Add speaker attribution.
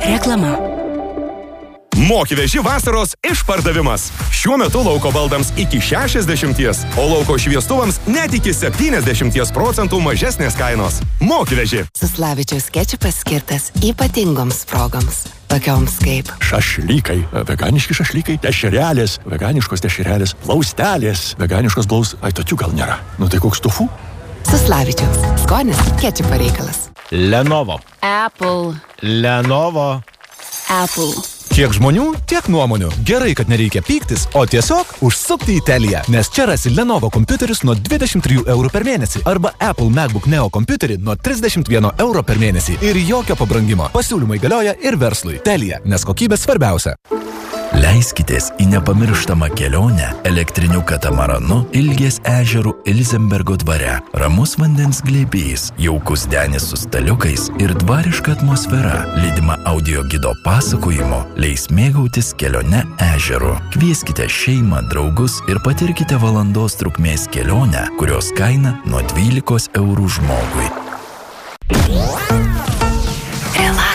Speaker 1: Reklama.
Speaker 2: Moki veži vasaros išpardavimas. Šiuo metu lauko baldams iki 60, o lauko šviestuvams net iki 70% mažesnės kainos. Moki veži.
Speaker 3: Suslavičiaus kečupas skirtas ypatingoms progoms. Tokioms kaip
Speaker 4: šašlykai, veganiški šašlykai, dešrelės, veganiškos dešrelės, plaustelės, veganiškos tokių gal nėra. Nu tai koks tofu?
Speaker 3: Suslavičiaus. Skonis kečupo reikalas.
Speaker 5: Lenovo.
Speaker 1: Apple.
Speaker 5: Lenovo.
Speaker 1: Apple.
Speaker 5: Kiek žmonių, tiek nuomonių. Gerai, kad nereikia pyktis, o tiesiog užsukti į Teliją. Nes čia rasi Lenovo kompiuterius nuo 23 eurų per mėnesį arba Apple MacBook Neo kompiuterį nuo 31 euro per mėnesį. Ir jokio pabrangimo. Pasiūlymai galioja ir verslui. Telija, nes kokybė svarbiausia.
Speaker 6: Leiskitės į nepamirštamą kelionę elektriniu katamaranu Ilgės ežerų Ilzenbergo dvare. Ramus vandens glėbys, jaukus denis su staliukais ir dvariška atmosfera, lydima audio gido pasakojimo, leis mėgautis kelione ežeru. Kvieskite šeimą, draugus ir patirkite valandos trukmės kelionę, kurios kaina nuo 12 eurų žmogui.